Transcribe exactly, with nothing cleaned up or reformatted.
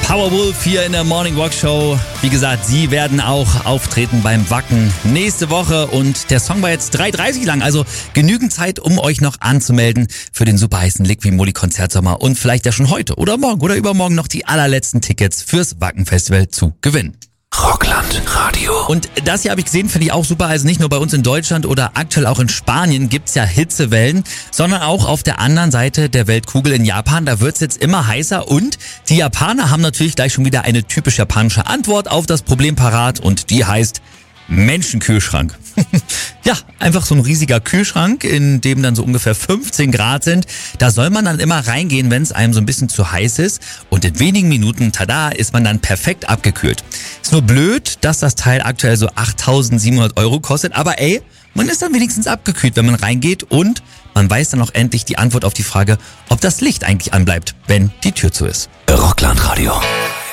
Powerwolf hier in der Morning Rock Show. Wie gesagt, sie werden auch auftreten beim Wacken nächste Woche und der Song war jetzt drei dreißig lang, also genügend Zeit, um euch noch anzumelden für den super heißen Liqui-Moly Konzertsommer und vielleicht ja schon heute oder morgen oder übermorgen noch die allerletzten Tickets fürs Wacken-Festival zu gewinnen. Rockland Radio. Und das hier habe ich gesehen, finde ich auch super. Also nicht nur bei uns in Deutschland oder aktuell auch in Spanien gibt's ja Hitzewellen, sondern auch auf der anderen Seite der Weltkugel in Japan. Da wird's jetzt immer heißer und die Japaner haben natürlich gleich schon wieder eine typisch japanische Antwort auf das Problem parat und die heißt Menschenkühlschrank. Ja, einfach so ein riesiger Kühlschrank, in dem dann so ungefähr fünfzehn Grad sind. Da soll man dann immer reingehen, wenn es einem so ein bisschen zu heiß ist. Und in wenigen Minuten, tada, ist man dann perfekt abgekühlt. Ist nur blöd, dass das Teil aktuell so achttausendsiebenhundert Euro kostet. Aber ey, man ist dann wenigstens abgekühlt, wenn man reingeht. Und man weiß dann auch endlich die Antwort auf die Frage, ob das Licht eigentlich anbleibt, wenn die Tür zu ist. Rockland Radio.